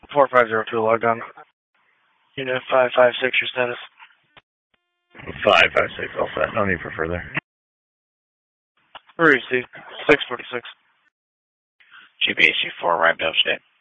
4502 logged on. Unit 556, your status. 556, all set. No need for further. Received. 646. GPHG4 arrived upstate.